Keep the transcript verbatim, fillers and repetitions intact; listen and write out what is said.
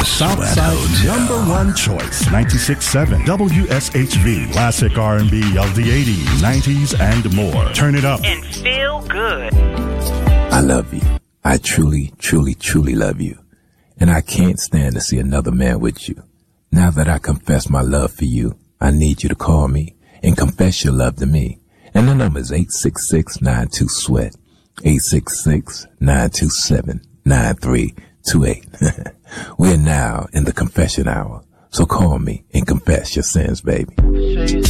The Southside's number one choice, ninety-six point seven W S H V. Classic R and B of the eighties, nineties, and more. Turn it up and feel good. I love you. I truly, truly, truly love you. And I can't stand to see another man with you. Now that I confess my love for you, I need you to call me and confess your love to me. And the number is eight six six, nine two, sweat. eight six six, nine two seven, nine three two eight. We're now in the confession hour. So call me and confess your sins, baby.